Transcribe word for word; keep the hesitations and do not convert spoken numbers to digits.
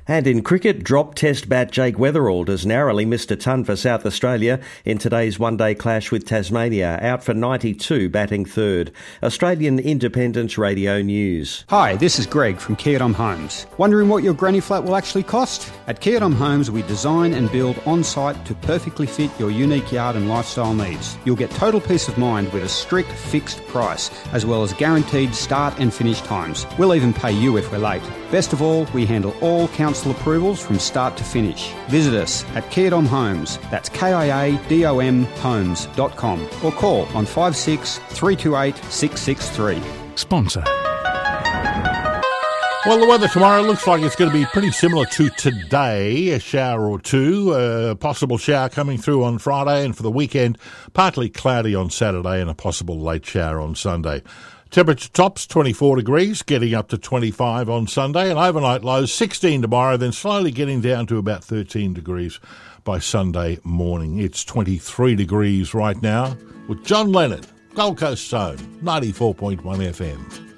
And in cricket, drop test bat Jake Weatherall has narrowly missed a ton for South Australia in today's one-day clash with Tasmania, out for ninety-two, batting third. Australian Independence Radio News. Hi, this is Greg from Kia Dom Homes. Wondering what your granny flat will actually cost? At Kia Dom Homes, we design and build on-site to perfectly fit your unique yard and lifestyle needs. You'll get total peace of mind with a strict fixed price, as well as guaranteed start and finish times. We'll even pay you if we're late. Best of all, we handle all council approvals from start to finish. Visit us at Kia Dom Homes, that's K I A D O M homes dot com, or call on five six three two eight six six three. Sponsor. Well, the weather tomorrow looks like it's going to be pretty similar to today, a shower or two, a possible shower coming through on Friday, and for the weekend, partly cloudy on Saturday and a possible late shower on Sunday. Temperature tops twenty-four degrees, getting up to twenty-five on Sunday, and overnight lows sixteen tomorrow, then slowly getting down to about thirteen degrees by Sunday morning. It's twenty-three degrees right now with John Lennon, Gold Coast Zone, ninety-four point one F M.